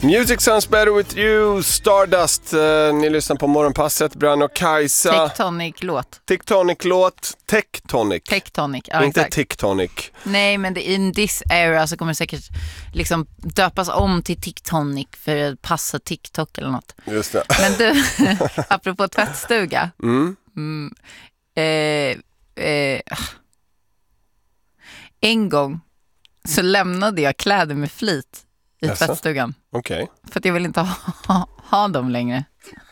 Music sounds better with you, Stardust. Ni lyssnar på Morgonpasset, Brann och Kajsa. Tectonic-låt. Tectonic-låt. Tectonic, ja, inte exakt. Tectonic. Nej, men in this era så kommer det säkert liksom döpas om till Tectonic för att passa TikTok eller något. Just det. Men du, apropå tvättstuga. En gång så lämnade jag kläder med flit i tvättstugan. Okej. För att jag vill inte ha dem längre.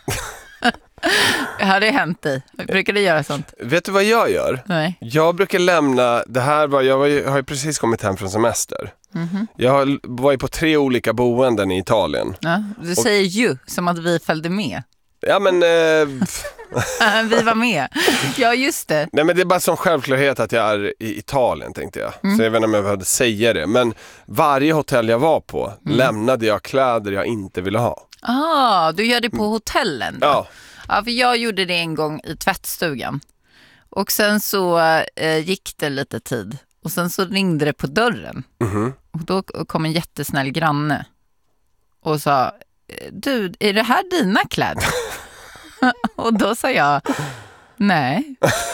Har det hänt dig? Brukar du göra sånt? Vet du vad jag gör? Nej. Jag brukar lämna, jag har ju precis kommit hem från semester. Jag var ju på 3 olika boenden i Italien. Ja, du säger ju som att vi följde med. Ja, men... Vi var med. Ja, just det. Nej, men det är bara som självklarhet att jag är i Italien, tänkte jag. Så jag vet inte om jag behövde säga det. Men varje hotell jag var på lämnade jag kläder jag inte ville ha. Du gör det på hotellen då? Ja. Ja, för jag gjorde det en gång i tvättstugan. Och sen så gick det lite tid. Och sen så ringde det på dörren. Och då kom en jättesnäll granne och sa: du, är det här dina kläder? Och då sa jag: nej.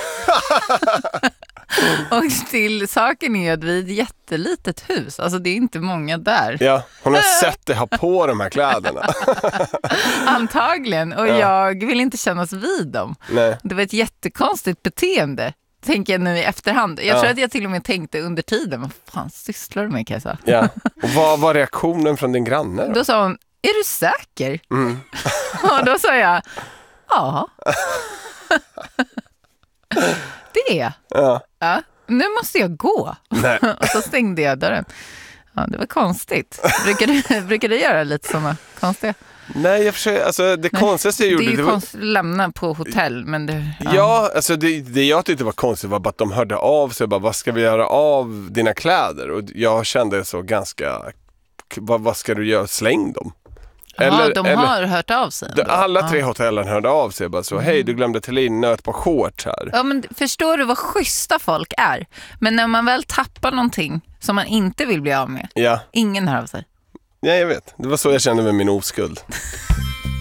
Och till saken är att vi är ett jättelitet hus. Alltså det är inte många där. Ja, hon har sett dig ha på de här kläderna. Antagligen. Och jag vill inte kännas vid dem. Nej. Det var ett jättekonstigt beteende, tänker jag nu i efterhand. Jag tror att jag till och med tänkte under tiden: vad fan sysslar du med, Kajsa? Ja. Och vad var reaktionen från din granne då? Då sa hon: är du säker? Och då sa jag: ja. Det är. Ja. Nu måste jag gå. Nej. Och så stängde jag dörren. Ja, det var konstigt. Brukar du göra lite sådana konstiga? Nej, jag försöker, alltså det konstigaste jag gjorde... Det är ju var... konstigt att lämna på hotell, men det... Ja, alltså det jag tyckte var konstigt var bara att de hörde av sig och bara: vad ska vi göra av dina kläder? Och jag kände så ganska... Vad ska du göra? Släng dem. Har hört av sig ändå. Alla 3 hotellen hörde av sig bara så: hej, du glömde till in nöt på shorts här. Ja, men förstår du vad schyssta folk är? Men när man väl tappar någonting som man inte vill bli av med, ingen hör av sig. Ja, jag vet. Det var så jag kände med min oskuld.